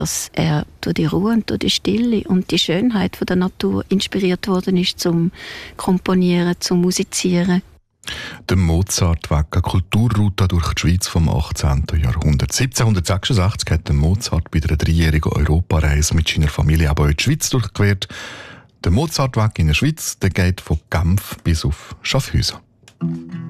dass er durch die Ruhe und durch die Stille und die Schönheit von der Natur inspiriert worden ist zum Komponieren, zum Musizieren. Der Mozart wegen eine Kulturroute durch die Schweiz vom 18. Jahrhundert. 1766 hat der Mozart bei einer 3-jährigen Europareise mit seiner Familie aber in die Schweiz durchquert. Der Mozartweg in der Schweiz, der geht von Genf bis auf Schaffhausen.